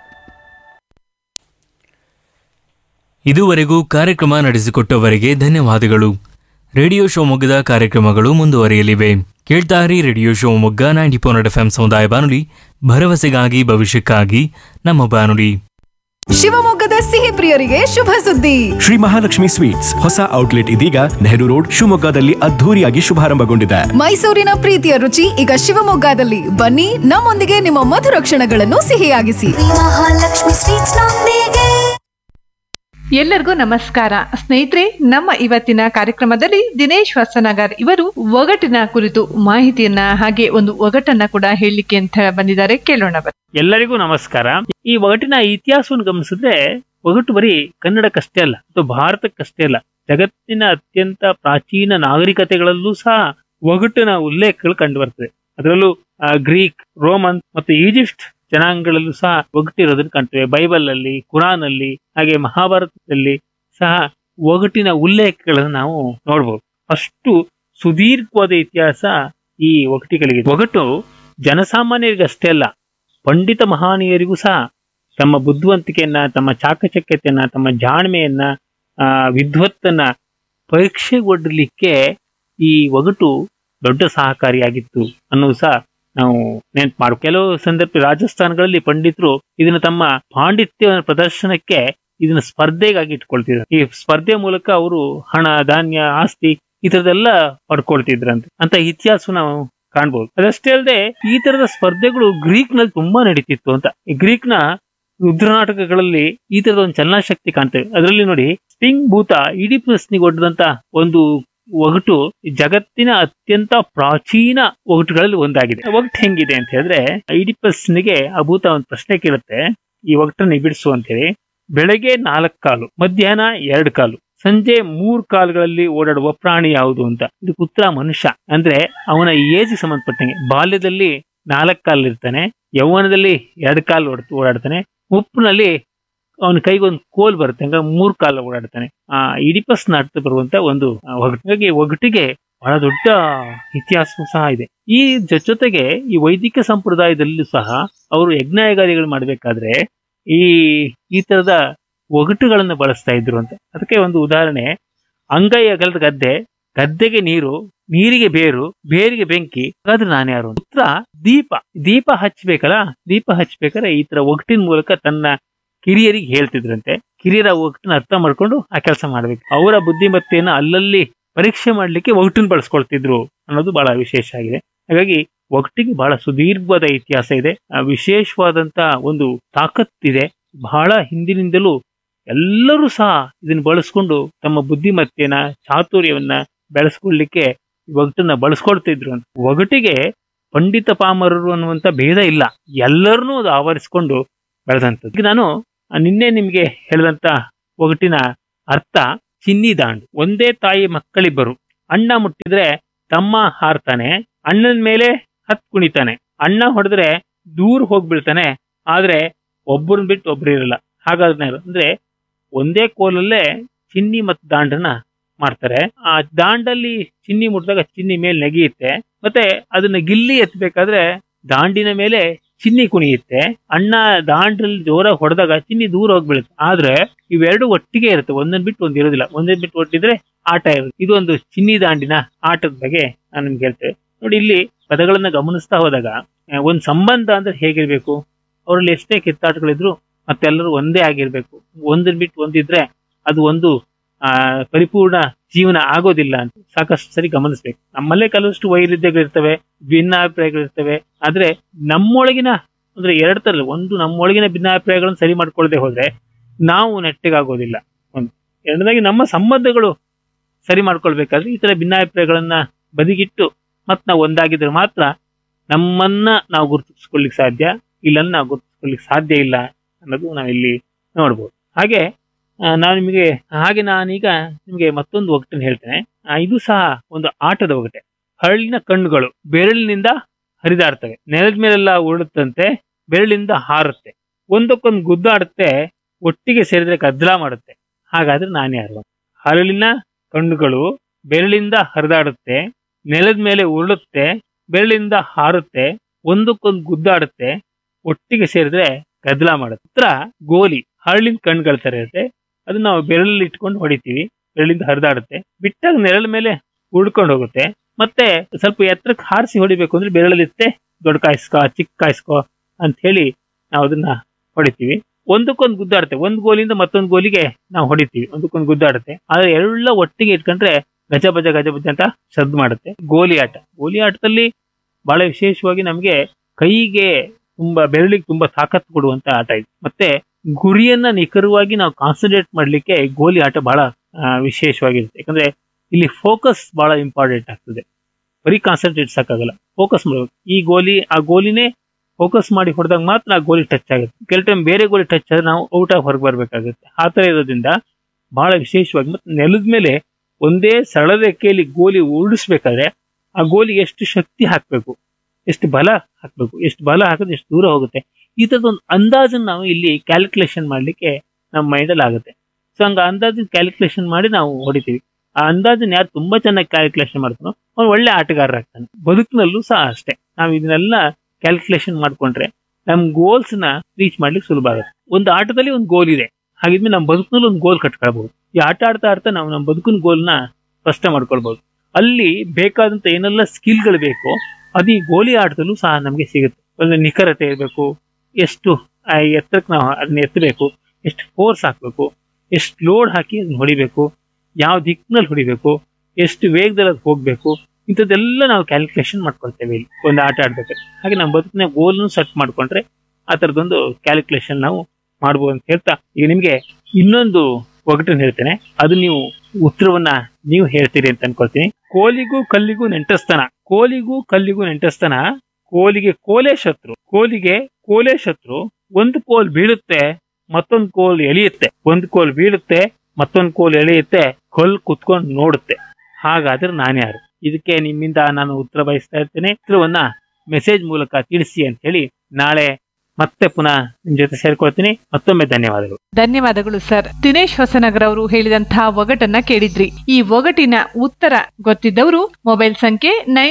ಇದುವರೆಗೂ ಕಾರ್ಯಕ್ರಮ ನಡೆಸಿಕೊಟ್ಟವರಿಗೆ ಧನ್ಯವಾದಗಳು. ರೇಡಿಯೋ ಶಿವಮೊಗ್ಗದ ಕಾರ್ಯಕ್ರಮಗಳು ಮುಂದುವರಿಯಲಿವೆ. ಕೇಳ್ತಾರಿ ರೇಡಿಯೋ ಶಿವಮೊಗ್ಗ 90.8 FM ಸಮುದಾಯ ಬಾನುಲಿ, ಭರವಸೆಗಾಗಿ ಭವಿಷ್ಯಕ್ಕಾಗಿ ನಮ್ಮ ಬಾನುಲಿ. ಶಿವಮೊಗ್ಗದ ಸಿಹಿ ಪ್ರಿಯರಿಗೆ ಶುಭ ಸುದ್ದಿ. ಶ್ರೀ ಮಹಾಲಕ್ಷ್ಮಿ ಸ್ವೀಟ್ಸ್ ಹೊಸ ಔಟ್ಲೆಟ್ ಇದೀಗ ನೆಹರು ರೋಡ್ ಶಿವಮೊಗ್ಗದಲ್ಲಿ ಅದ್ಧೂರಿಯಾಗಿ ಶುಭಾರಂಭಗೊಂಡಿದೆ. ಮೈಸೂರಿನ ಪ್ರೀತಿಯ ರುಚಿ ಈಗ ಶಿವಮೊಗ್ಗದಲ್ಲಿ. ಬನ್ನಿ, ನಮ್ಮೊಂದಿಗೆ ನಿಮ್ಮ ಮಧುರ ಕ್ಷಣಗಳನ್ನು ಸಿಹಿಯಾಗಿಸಿ. ಮಹಾಲಕ್ಷ್ಮಿ ಸ್ವೀಟ್ಸ್ ನೊಂದಿಗೆ. ಎಲ್ಲರಿಗೂ ನಮಸ್ಕಾರ ಸ್ನೇಹಿತರೆ. ನಮ್ಮ ಇವತ್ತಿನ ಕಾರ್ಯಕ್ರಮದಲ್ಲಿ ದಿನೇಶ್ ಹೊಸನಗರ್ ಇವರು ಒಗಟಿನ ಕುರಿತು ಮಾಹಿತಿಯನ್ನ ಹಾಗೆ ಒಂದು ಒಗಟನ್ನ ಕೂಡ ಹೇಳಲಿಕ್ಕೆ ಅಂತ ಬಂದಿದ್ದಾರೆ. ಕೇಳೋಣ. ಎಲ್ಲರಿಗೂ ನಮಸ್ಕಾರ. ಈ ಒಗಟಿನ ಇತಿಹಾಸವನ್ನು ಗಮನಿಸಿದ್ರೆ ಒಗಟು ಬರೀ ಕನ್ನಡಕ್ಕಷ್ಟೇ ಅಲ್ಲ, ಅಥವಾ ಭಾರತಕ್ಕಷ್ಟೇ ಅಲ್ಲ, ಜಗತ್ತಿನ ಅತ್ಯಂತ ಪ್ರಾಚೀನ ನಾಗರಿಕತೆಗಳಲ್ಲೂ ಸಹ ಒಗಟಿನ ಉಲ್ಲೇಖಗಳು ಕಂಡು ಬರ್ತದೆ. ಅದರಲ್ಲೂ ಗ್ರೀಕ್, ರೋಮನ್ ಮತ್ತು ಈಜಿಪ್ಟ್ ಜನಾಂಗಗಳಲ್ಲೂ ಸಹ ಒಗಟಿರೋದನ್ನು ಕಾಣ್ತೇವೆ. ಬೈಬಲ್ ಅಲ್ಲಿ, ಕುರಾನ್ ಅಲ್ಲಿ, ಹಾಗೆ ಮಹಾಭಾರತದಲ್ಲಿ ಸಹ ಒಗಟಿನ ಉಲ್ಲೇಖಗಳನ್ನು ನಾವು ನೋಡ್ಬೋದು. ಅಷ್ಟು ಸುದೀರ್ಘವಾದ ಇತಿಹಾಸ ಈ ಒಗಟಿಗಳಿಗೆ. ಒಗಟು ಜನಸಾಮಾನ್ಯರಿಗಷ್ಟೇ ಅಲ್ಲ, ಪಂಡಿತ ಮಹಾನೀಯರಿಗೂ ಸಹ ತಮ್ಮ ಬುದ್ಧಿವಂತಿಕೆಯನ್ನ, ತಮ್ಮ ಚಾಕಚಕ್ಯತೆಯನ್ನ, ತಮ್ಮ ಜಾಣ್ಮೆಯನ್ನ, ವಿದ್ವತ್ತನ್ನ ಪರೀಕ್ಷೆಗೊಡ್ಡಲಿಕ್ಕೆ ಈ ಒಗಟು ದೊಡ್ಡ ಸಹಕಾರಿಯಾಗಿತ್ತು ಅನ್ನೋದು ಸಹ ನಾವು ನೆನ್ಪು ಮಾಡು. ಕೆಲವು ಸಂದರ್ಭ ರಾಜಸ್ಥಾನಗಳಲ್ಲಿ ಪಂಡಿತರು ಇದನ್ನ ತಮ್ಮ ಪಾಂಡಿತ್ಯ ಪ್ರದರ್ಶನಕ್ಕೆ ಇದನ್ನ ಸ್ಪರ್ಧೆಗಾಗಿ ಇಟ್ಕೊಳ್ತಿದ್ರು. ಈ ಸ್ಪರ್ಧೆ ಮೂಲಕ ಅವರು ಹಣ, ಧಾನ್ಯ, ಆಸ್ತಿ ಈ ತರದೆಲ್ಲ ಪಡ್ಕೊಳ್ತಿದ್ರಂತೆ ಅಂತ ಇತಿಹಾಸ ನಾವು ಕಾಣ್ಬೋದು. ಅದಷ್ಟೇ ಅಲ್ಲದೆ ಈ ತರದ ಸ್ಪರ್ಧೆಗಳು ಗ್ರೀಕ್ ನಲ್ಲಿ ತುಂಬಾ ನಡೀತಿತ್ತು ಅಂತ. ಈ ಗ್ರೀಕ್ ನ ರುದ್ರ ನಾಟಕಗಳಲ್ಲಿ ಈ ತರದ ಒಂದು ಚಲನಾಶಕ್ತಿ ಕಾಣ್ತೇವೆ. ಅದರಲ್ಲಿ ನೋಡಿ, ಸ್ಟಿಂಗ್ ಭೂತ ಈಡಿಪಸ್ನಿಗೆ ಒಡ್ಡದಂತ ಒಂದು ಒಗಟು ಜಗತ್ತಿನ ಅತ್ಯಂತ ಪ್ರಾಚೀನ ಒಗಟುಗಳಲ್ಲಿ ಒಂದಾಗಿದೆ. ಒಗಟು ಹೆಂಗಿದೆ ಅಂತ ಹೇಳಿದ್ರೆ, ಐಡಿಪಸ್ನಿಗೆ ಅಭೂತ ಒಂದು ಪ್ರಶ್ನೆ ಕೇಳುತ್ತೆ, ಈ ಒಗಟನ್ನು ಬಿಡಿಸು ಅಂತ ಹೇಳಿ. ಬೆಳಗ್ಗೆ 4 ಕಾಲು, ಮಧ್ಯಾಹ್ನ 2 ಕಾಲು, ಸಂಜೆ 3 ಕಾಲುಗಳಲ್ಲಿ ಓಡಾಡುವ ಪ್ರಾಣಿ ಯಾವುದು ಅಂತ. ಇದಕ್ಕೆ ಉತ್ತರ ಮನುಷ್ಯ. ಅಂದ್ರೆ ಅವನ ಏಜ್ ಸಂಬಂಧಪಟ್ಟಂಗೆ ಬಾಲ್ಯದಲ್ಲಿ 4 ಕಾಲು ಇರ್ತಾನೆ, ಯೌವನದಲ್ಲಿ 2 ಕಾಲು ಓಡಾಡ್ತಾನೆ, ಮುಪ್ಪಿನಲ್ಲಿ ಅವನ ಕೈಗೊಂದು ಕೋಲ್ ಬರುತ್ತೆ, ಹಂಗ 3 ಕಾಲು ಓಡಾಡ್ತಾನೆ. ಇಡಿಪಸ್ ನಾಟಕ ಬರುವಂತ ಒಂದು ಒಗಟು. ಹಾಗಾಗಿ ಒಗಟಿಗೆ ಬಹಳ ದೊಡ್ಡ ಇತಿಹಾಸ ಸಹ ಇದೆ. ಈ ಜೊತೆಗೆ ಈ ವೈದಿಕ ಸಂಪ್ರದಾಯದಲ್ಲೂ ಸಹ ಅವರು ಯಜ್ಞಯಾಗಾದಿಗಳು ಮಾಡ್ಬೇಕಾದ್ರೆ ಈ ತರದ ಒಗಟುಗಳನ್ನ ಬಳಸ್ತಾ ಇದ್ರು ಅಂತ. ಅದಕ್ಕೆ ಒಂದು ಉದಾಹರಣೆ, ಅಂಗೈ ಅಗಲದ ಗದ್ದೆ, ಗದ್ದೆಗೆ ನೀರು, ನೀರಿಗೆ ಬೇರು, ಬೇರಿಗೆ ಬೆಂಕಿ, ಹಾಗಾದ್ರೆ ನಾನು ಯಾರು? ಉತ್ತರ ದೀಪ ಹಚ್ಬೇಕಲ್ಲ. ದೀಪ ಹಚ್ಬೇಕಾದ್ರೆ ಈ ತರ ಒಗಟಿನ ಮೂಲಕ ತನ್ನ ಕಿರಿಯರಿಗೆ ಹೇಳ್ತಿದ್ರಂತೆ. ಕಿರಿಯರ ಒಗಟನ್ನ ಅರ್ಥ ಮಾಡ್ಕೊಂಡು ಆ ಕೆಲಸ ಮಾಡ್ಬೇಕು. ಅವರ ಬುದ್ಧಿಮತ್ತೆಯನ್ನ ಅಲ್ಲಲ್ಲಿ ಪರೀಕ್ಷೆ ಮಾಡ್ಲಿಕ್ಕೆ ಒಗಟನ್ನು ಬಳಸ್ಕೊಳ್ತಿದ್ರು ಅನ್ನೋದು ಬಹಳ ವಿಶೇಷ ಆಗಿದೆ. ಹಾಗಾಗಿ ಒಗಟಿಗೆ ಬಹಳ ಸುದೀರ್ಘವಾದ ಇತಿಹಾಸ ಇದೆ, ವಿಶೇಷವಾದಂತ ಒಂದು ತಾಕತ್ತಿದೆ. ಬಹಳ ಹಿಂದಿನಿಂದಲೂ ಎಲ್ಲರೂ ಸಹ ಇದನ್ನ ಬಳಸ್ಕೊಂಡು ತಮ್ಮ ಬುದ್ಧಿಮತ್ತೆಯನ್ನ, ಚಾತುರ್ಯವನ್ನ ಬೆಳೆಸ್ಕೊಳ್ಲಿಕ್ಕೆ ಒಗಟನ್ನ ಬಳಸ್ಕೊಳ್ತಿದ್ರು ಅಂತ. ಒಗಟಿಗೆ ಪಂಡಿತ ಪಾಮರರು ಅನ್ನುವಂತ ಭೇದ ಇಲ್ಲ, ಎಲ್ಲರನ್ನೂ ಅದು ಆವರಿಸ್ಕೊಂಡು ಬೆಳೆದಂಥದ್ದು. ಈಗ ನಾನು ನಿನ್ನೆ ನಿಮ್ಗೆ ಹೇಳಿದಂತ ಒಗಟಿನ ಅರ್ಥ ಚಿನ್ನಿ ದಾಂಡು. ಒಂದೇ ತಾಯಿ ಮಕ್ಕಳಿಬ್ಬರು, ಅಣ್ಣ ಮುಟ್ಟಿದ್ರೆ ತಮ್ಮ ಹಾರ್ತಾನೆ, ಅಣ್ಣನ ಮೇಲೆ ಹತ್ ಕುಣಿತಾನೆ, ಅಣ್ಣ ಹೊಡೆದ್ರೆ ದೂರ ಹೋಗ್ಬಿಡ್ತಾನೆ, ಆದ್ರೆ ಒಬ್ಬರನ್ನ ಬಿಟ್ಟು ಒಬ್ರು ಇರಲ್ಲ. ಹಾಗಾದ್ರೆ ಅಂದ್ರೆ ಒಂದೇ ಕೋಲಲ್ಲೇ ಚಿನ್ನಿ ಮತ್ತು ದಾಂಡನ್ನ ಮಾಡ್ತಾರೆ. ಆ ದಾಂಡಲ್ಲಿ ಚಿನ್ನಿ ಮುಟ್ಟಿದಾಗ ಚಿನ್ನಿ ಮೇಲೆ ನೆಗೆಯುತ್ತೆ, ಮತ್ತೆ ಅದನ್ನ ಗಿಲ್ಲಿ ಎತ್ತಬೇಕಾದ್ರೆ ದಾಂಡಿನ ಮೇಲೆ ಚಿನ್ನಿ ಕುಣಿಯುತ್ತೆ. ಅಣ್ಣ ದಾಂಡ್ರಲ್ಲಿ ಜೋರ ಹೊಡೆದಾಗ ಚಿನ್ನಿ ದೂರ ಹೋಗ್ಬಿಡುತ್ತೆ. ಆದ್ರೆ ಇವೆರಡು ಒಟ್ಟಿಗೆ ಇರುತ್ತೆ, ಒಂದನ್ ಬಿಟ್ಟು ಒಂದ್ ಇರೋದಿಲ್ಲ. ಒಂದನ್ ಬಿಟ್ಟು ಒಟ್ಟಿದ್ರೆ ಆಟ ಇರುತ್ತೆ. ಇದು ಒಂದು ಚಿನ್ನಿ ದಾಂಡಿನ ಆಟದ ಬಗ್ಗೆ ನಾನು ನಿಮ್ಗೆ ಹೇಳ್ತೇವೆ. ನೋಡಿ, ಇಲ್ಲಿ ಪದಗಳನ್ನ ಗಮನಿಸ್ತಾ ಹೋದಾಗ ಒಂದ್ ಸಂಬಂಧ ಅಂದ್ರೆ ಹೇಗಿರ್ಬೇಕು, ಅವರಲ್ಲಿ ಎಷ್ಟೇ ಕಿತ್ತಾಟಗಳಿದ್ರು ಮತ್ತೆಲ್ಲರೂ ಒಂದೇ ಆಗಿರ್ಬೇಕು. ಒಂದನ್ ಬಿಟ್ಟು ಒಂದಿದ್ರೆ ಅದು ಒಂದು ಪರಿಪೂರ್ಣ ಜೀವನ ಆಗೋದಿಲ್ಲ ಅಂತ ಸಾಕಷ್ಟು ಸರಿ ಗಮನಿಸ್ಬೇಕು. ನಮ್ಮಲ್ಲೇ ಕೆಲವಷ್ಟು ವೈರುಧ್ಯಗಳಿರ್ತವೆ, ಭಿನ್ನಾಭಿಪ್ರಾಯಗಳಿರ್ತವೆ. ಆದ್ರೆ ನಮ್ಮೊಳಗಿನ ಅಂದ್ರೆ ಎರಡು ತರ, ಒಂದು ನಮ್ಮೊಳಗಿನ ಭಿನ್ನಾಭಿಪ್ರಾಯಗಳನ್ನು ಸರಿ ಮಾಡ್ಕೊಳ್ಳದೆ ಹೋದ್ರೆ ನಾವು ನೆಟ್ಟಿಗಾಗೋದಿಲ್ಲ. ಒಂದು ಎರಡನೇದಾಗಿ ನಮ್ಮ ಸಂಬಂಧಗಳು ಸರಿ ಮಾಡ್ಕೊಳ್ಬೇಕಾದ್ರೆ ಈ ತರ ಭಿನ್ನಾಭಿಪ್ರಾಯಗಳನ್ನ ಬದಿಗಿಟ್ಟು ಮತ್ ನಾವು ಒಂದಾಗಿದ್ರೆ ಮಾತ್ರ ನಮ್ಮನ್ನ ನಾವು ಗುರುತಿಸ್ಕೊಳ್ಳಿಕ್ ಸಾಧ್ಯ, ಇಲ್ಲ ನಾವು ಗುರುತಿಸ್ಕೊಳ್ಳಿಕ್ ಸಾಧ್ಯ ಇಲ್ಲ ಅನ್ನೋದು ನಾವಿಲ್ಲಿ ನೋಡ್ಬೋದು. ನಾನೀಗ ನಿಮ್ಗೆ ಮತ್ತೊಂದು ಒಗಟನ್ನು ಹೇಳ್ತೇನೆ. ಇದು ಸಹ ಒಂದು ಆಟದ ಒಗಟೆ. ಹರಳಿನ ಕಣ್ಣುಗಳು ಬೆರಳಿನಿಂದ ಹರಿದಾಡ್ತವೆ, ನೆಲದ ಮೇಲೆಲ್ಲ ಉರುಳುತ್ತಂತೆ, ಬೆರಳಿಂದ ಹಾರುತ್ತೆ, ಒಂದಕ್ಕೊಂದು ಗುದ್ದಾಡುತ್ತೆ, ಒಟ್ಟಿಗೆ ಸೇರಿದ್ರೆ ಗದ್ದಲ ಮಾಡುತ್ತೆ, ಹಾಗಾದ್ರೆ ನಾನು ಯಾರು? ಹರಳಿನ ಕಣ್ಣುಗಳು ಬೆರಳಿಂದ ಹರಿದಾಡುತ್ತೆ, ನೆಲದ ಮೇಲೆ ಉರುಳುತ್ತೆ, ಬೆರಳಿಂದ ಹಾರುತ್ತೆ, ಒಂದಕ್ಕೊಂದು ಗುದ್ದಾಡುತ್ತೆ, ಒಟ್ಟಿಗೆ ಸೇರಿದ್ರೆ ಗದ್ದಲ ಮಾಡುತ್ತೆ. ಉತ್ತರ ಗೋಲಿ. ಹರಳಿನ ಕಣ್ಗಳ ತರ ಇರುತ್ತೆ, ಅದನ್ನ ನಾವು ಬೆರಳಲ್ಲಿ ಇಟ್ಕೊಂಡು ಹೊಡಿತೀವಿ, ಬೆರಳಿಂದ ಹರಿದಾಡುತ್ತೆ, ಬಿಟ್ಟಾಗ ನೆರಳ ಮೇಲೆ ಉಳ್ಕೊಂಡು ಹೋಗುತ್ತೆ. ಮತ್ತೆ ಸ್ವಲ್ಪ ಎತ್ತರಕ್ಕೆ ಹಾರಿಸಿ ಹೊಡಿಬೇಕು ಅಂದ್ರೆ ಬೆರಳಲ್ಲಿತ್ತೆ, ದೊಡ್ಡ ಕಾಯಿಸ್ಕೋ ಚಿಕ್ಕ ಕಾಯಿಸ್ಕೋ ಅಂತ ಹೇಳಿ ನಾವು ಅದನ್ನ ಹೊಡಿತೀವಿ. ಒಂದಕ್ಕೊಂದು ಗುದ್ದಾಡುತ್ತೆ, ಒಂದ್ ಗೋಲಿಂದ ಮತ್ತೊಂದು ಗೋಲಿಗೆ ನಾವು ಹೊಡಿತೀವಿ, ಒಂದಕ್ಕೊಂದು ಗುದ್ದಾಡುತ್ತೆ. ಆದ್ರೆ ಎಲ್ಲ ಒಟ್ಟಿಗೆ ಇಟ್ಕೊಂಡ್ರೆ ಗಜಬಜ ಗಜಬಜ ಅಂತ ಶಬ್ದ ಮಾಡುತ್ತೆ. ಗೋಲಿ ಆಟದಲ್ಲಿ ಬಹಳ ವಿಶೇಷವಾಗಿ ನಮ್ಗೆ ಕೈಗೆ ಬೆರಳಿಗೆ ತುಂಬಾ ತಾಕತ್ತು ಕೊಡುವಂತ ಆಟ ಇದು. ಮತ್ತೆ ಗುರಿಯನ್ನ ನಿಖರವಾಗಿ ನಾವು ಕಾನ್ಸಂಟ್ರೇಟ್ ಮಾಡ್ಲಿಕ್ಕೆ ಗೋಲಿ ಆಟ ಬಹಳ ವಿಶೇಷವಾಗಿರುತ್ತೆ. ಯಾಕಂದ್ರೆ ಇಲ್ಲಿ ಫೋಕಸ್ ಬಹಳ ಇಂಪಾರ್ಟೆಂಟ್ ಆಗ್ತದೆ. ಬರೀ ಕಾನ್ಸಂಟ್ರೇಟ್ ಸಾಕಾಗಲ್ಲ, ಫೋಕಸ್ ಮಾಡ್ಬೇಕು. ಆ ಗೋಲಿನೇ ಫೋಕಸ್ ಮಾಡಿ ಹೊಡೆದಾಗ ಮಾತ್ರ ಆ ಗೋಲಿ ಟಚ್ ಆಗುತ್ತೆ. ಕೆಲವು ಟೈಮ್ ಬೇರೆ ಗೋಲಿ ಟಚ್ ಆದ್ರೆ ನಾವು ಔಟ್ ಆಗಿ ಹೊರಗೆ ಬರ್ಬೇಕಾಗುತ್ತೆ. ಆ ತರ ಇರೋದ್ರಿಂದ ಬಹಳ ವಿಶೇಷವಾಗಿ ಮತ್ತೆ ನೆಲದ ಮೇಲೆ ಒಂದೇ ಸರಳ ರೇಖೆಯಲ್ಲಿ ಗೋಲಿ ಉರುಳಿಸ್ಬೇಕಾದ್ರೆ ಆ ಗೋಲಿಗೆ ಎಷ್ಟು ಶಕ್ತಿ ಹಾಕ್ಬೇಕು, ಎಷ್ಟು ಬಲ ಹಾಕ್ಬೇಕು, ಎಷ್ಟು ಬಲ ಹಾಕಿದ್ರೆ ಎಷ್ಟು ದೂರ ಹೋಗುತ್ತೆ, ಈ ತರದೊಂದು ಅಂದಾಜನ್ನು ನಾವು ಇಲ್ಲಿ ಕ್ಯಾಲ್ಕುಲೇಷನ್ ಮಾಡ್ಲಿಕ್ಕೆ ನಮ್ಮ ಮೈಂಡಲ್ಲಿ ಆಗುತ್ತೆ. ಸೊ ಹಂಗ ಅಂದಾಜಿನ ಕ್ಯಾಲ್ಕುಲೇಷನ್ ಮಾಡಿ ನಾವು ಹೊಡಿತೀವಿ. ಆ ಅಂದಾಜನ್ನ ಯಾರು ತುಂಬಾ ಚೆನ್ನಾಗಿ ಕ್ಯಾಲ್ಕುಲೇಷನ್ ಮಾಡ್ತಾನೋ ಅವ್ನು ಒಳ್ಳೆ ಆಟಗಾರ ಆಗ್ತಾನೆ. ಬದುಕಿನಲ್ಲೂ ಸಹ ಅಷ್ಟೇ, ನಾವು ಇದನ್ನೆಲ್ಲ ಕ್ಯಾಲ್ಕುಲೇಷನ್ ಮಾಡ್ಕೊಂಡ್ರೆ ನಮ್ ಗೋಲ್ಸ್ ನ ರೀಚ್ ಮಾಡ್ಲಿಕ್ಕೆ ಸುಲಭ ಆಗುತ್ತೆ. ಒಂದು ಆಟದಲ್ಲಿ ಒಂದು ಗೋಲ್ ಇದೆ, ಹಾಗಿದ್ಮೇಲೆ ನಮ್ಮ ಬದುಕಿನಲ್ಲಿ ಒಂದು ಗೋಲ್ ಕಟ್ಕೊಳ್ಬಹುದು. ಈ ಆಟ ಆಡ್ತಾ ನಾವು ನಮ್ಮ ಬದುಕಿನ ಗೋಲ್ನ ಸ್ಪಷ್ಟ ಮಾಡ್ಕೊಳ್ಬಹುದು. ಅಲ್ಲಿ ಬೇಕಾದಂತ ಏನೆಲ್ಲ ಸ್ಕಿಲ್ಗಳು ಬೇಕೋ ಅದು ಈ ಗೋಲಿ ಆಟದಲ್ಲೂ ಸಹ ನಮ್ಗೆ ಸಿಗುತ್ತೆ. ಒಂದು ನಿಖರತೆ ಇರಬೇಕು, ಎಷ್ಟು ಎತ್ತರಕ್ಕೆ ನಾವು ಅದನ್ನ ಎತ್ತಬೇಕು, ಎಷ್ಟು ಫೋರ್ಸ್ ಹಾಕ್ಬೇಕು, ಎಷ್ಟು ಲೋಡ್ ಹಾಕಿ ಅದನ್ನ ಹೊಡಿಬೇಕು, ಯಾವ ದಿಕ್ಕಿನಲ್ಲಿ ಹೊಡಿಬೇಕು, ಎಷ್ಟು ವೇಗದಲ್ಲಿ ಅದು ಹೋಗ್ಬೇಕು, ಇಂಥದ್ದೆಲ್ಲ ನಾವು ಕ್ಯಾಲ್ಕುಲೇಷನ್ ಮಾಡ್ಕೊಳ್ತೇವೆ ಇಲ್ಲಿ ಒಂದು ಆಟ ಆಡ್ಬೇಕಾದ್ರೆ. ಹಾಗೆ ನಮ್ಮ ಬದುಕಿನ ಗೋಲ್ನು ಸೆಟ್ ಮಾಡ್ಕೊಂಡ್ರೆ ಆ ತರದೊಂದು ಕ್ಯಾಲ್ಕುಲೇಷನ್ ನಾವು ಮಾಡ್ಬೋದು ಅಂತ ಹೇಳ್ತಾ ಈಗ ನಿಮ್ಗೆ ಇನ್ನೊಂದು ಒಗಟನ್ನು ಹೇಳ್ತೇನೆ. ಅದು ನೀವು ಉತ್ತರವನ್ನ ನೀವು ಹೇಳ್ತೀರಿ ಅಂತ ಅನ್ಕೊಳ್ತೀನಿ. ಕೋಲಿಗೂ ಕಲ್ಲಿಗೂ ನೆಂಟಸ್ತನ, ಕೋಲಿಗೂ ಕಲ್ಲಿಗೂ ನೆಂಟಸ್ತನ, ಕೋಲಿಗೆ ಕೋಲೆ ಶತ್ರು, ಕೋಲಿಗೆ ಕೋಲೆ ಶತ್ರು. ಒಂದು ಕೋಲ್ ಬೀಳುತ್ತೆ, ಮತ್ತೊಂದು ಕೋಲ್ ಎಳೆಯುತ್ತೆ, ಒಂದು ಕೋಲ್ ಬೀಳುತ್ತೆ, ಮತ್ತೊಂದು ಕೋಲ್ ಎಳೆಯುತ್ತೆ, ಕೋಲ್ ಕುತ್ಕೊಂಡು ನೋಡುತ್ತೆ. ಹಾಗಾದ್ರೆ ನಾನ್ಯಾರು? ಇದಕ್ಕೆ ನಿಮ್ಮಿಂದ ನಾನು ಉತ್ತರ ಬಯಸ್ತಾ ಇರ್ತೇನೆ. ಉತ್ತರವನ್ನ ಮೆಸೇಜ್ ಮೂಲಕ ತಿಳಿಸಿ ಅಂತ ಹೇಳಿ ನಾಳೆ ಮತ್ತೆ ಪುನಃ ನಿಮ್ ಜೊತೆ ಸೇರ್ಕೊಳ್ತೀನಿ. ಮತ್ತೊಮ್ಮೆ ಧನ್ಯವಾದಗಳು. ಧನ್ಯವಾದಗಳು ಸರ್. ದಿನೇಶ್ ಹೊಸನಗರ್ ಅವರು ಹೇಳಿದಂತಹ ಒಗಟನ್ನ ಕೇಳಿದ್ರಿ. ಈ ಒಗಟಿನ ಉತ್ತರ ಗೊತ್ತಿದ್ದವರು ಮೊಬೈಲ್ ಸಂಖ್ಯೆ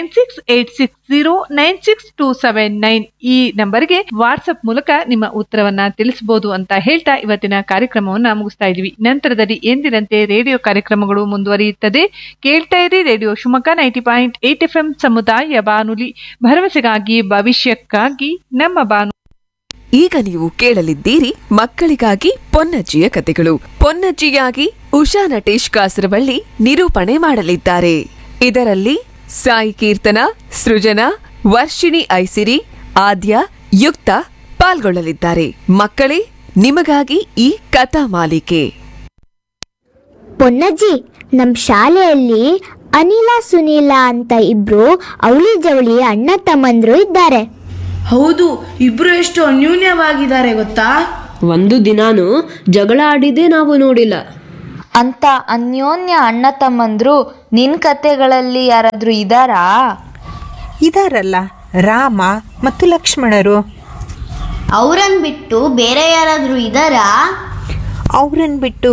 9686096279 ಈ ನಂಬರ್ಗೆ ವಾಟ್ಸ್ಆಪ್ ಮೂಲಕ ನಿಮ್ಮ ಉತ್ತರವನ್ನ ತಿಳಿಸಬಹುದು ಅಂತ ಹೇಳ್ತಾ ಇವತ್ತಿನ ಕಾರ್ಯಕ್ರಮವನ್ನ ಮುಗಿಸ್ತಾ ಇದೀವಿ. ನಂತರದಲ್ಲಿ ಎಂದಿನಂತೆ ರೇಡಿಯೋ ಕಾರ್ಯಕ್ರಮಗಳು ಮುಂದುವರಿಯುತ್ತದೆ. ಕೇಳ್ತಾ ಇರಿ ರೇಡಿಯೋ ಶಿವಮೊಗ್ಗ 90.8 FM ಸಮುದಾಯ ಬಾನುಲಿ, ಭರವಸೆಗಾಗಿ ಭವಿಷ್ಯಕ್ಕಾಗಿ ನಮ್ಮ ಬಾನು. ಈಗ ನೀವು ಕೇಳಲಿದ್ದೀರಿ ಮಕ್ಕಳಿಗಾಗಿ ಪೊನ್ನಜ್ಜಿಯ ಕತೆಗಳು. ಪೊನ್ನಜ್ಜಿಯಾಗಿ ಉಷಾ ನಟೇಶ್ ಕಾಸರವಳ್ಳಿ ನಿರೂಪಣೆ ಮಾಡಲಿದ್ದಾರೆ. ಇದರಲ್ಲಿ ಸಾಯಿ ಕೀರ್ತನ, ಸೃಜನಾ, ವರ್ಷಿಣಿ ಐಸಿರಿ, ಆದ್ಯ, ಯುಕ್ತ ಪಾಲ್ಗೊಳ್ಳಲಿದ್ದಾರೆ. ಮಕ್ಕಳೇ, ನಿಮಗಾಗಿ ಈ ಕಥಾ ಮಾಲಿಕೆ. ಪೊನ್ನಜ್ಜಿ, ನಮ್ ಶಾಲೆಯಲ್ಲಿ ಅನಿಲ ಸುನೀಲ ಅಂತ ಇಬ್ರು ಅವಳಿ ಜವಳಿ ಅಣ್ಣ ತಮ್ಮಂದ್ರು ಇದ್ದಾರೆ. ಹೌದು, ಇಬ್ರು ಎಷ್ಟು ಅನ್ಯೂನ್ಯವಾಗಿದ್ದಾರೆ ಗೊತ್ತಾ? ಒಂದು ದಿನಾನು ಜಗಳ ಆಡಿದೆ ನಾವು ನೋಡಿಲ್ಲ. ಅಂತ ಅನ್ಯೋನ್ಯ ಅಣ್ಣ ತಮ್ಮಂದ್ರು ನಿನ್ ಕತೆಗಳಲ್ಲಿ ಯಾರಾದ್ರೂ ಇದಾರಾ? ಇದಾರಲ್ಲ, ರಾಮ ಮತ್ತು ಲಕ್ಷ್ಮಣರು. ಅವ್ರನ್ ಬಿಟ್ಟು ಬೇರೆ ಯಾರಾದ್ರೂ ಇದಾರಾ? ಅವ್ರನ್ ಬಿಟ್ಟು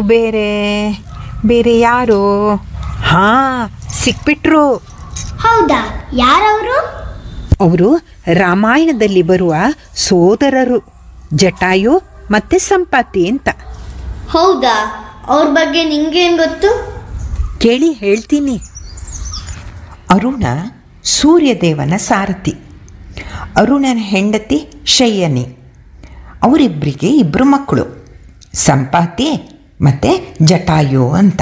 ಬೇರೆ ಯಾರು? ಹಾ, ಸಿಕ್ಬಿಟ್ರು. ಹೌದಾ? ಯಾರವರು? ಅವರು ರಾಮಾಯಣದಲ್ಲಿ ಬರುವ ಸೋದರರು, ಜಟಾಯು ಮತ್ತೆ ಸಂಪಾತಿ ಅಂತ. ಹೌದಾ? ಅವ್ರ ಬಗ್ಗೆ ನಿಂಗೇನ್ ಗೊತ್ತು? ಕೇಳಿ ಹೇಳ್ತೀನಿ. ಅರುಣ ಸೂರ್ಯದೇವನ ಸಾರಥಿ, ಅರುಣನ ಹೆಂಡತಿ ಶಯ್ಯನಿ. ಅವರಿಬ್ಬರಿಗೆ ಇಬ್ಬರು ಮಕ್ಕಳು, ಸಂಪಾತಿ ಮತ್ತು ಜಟಾಯು ಅಂತ.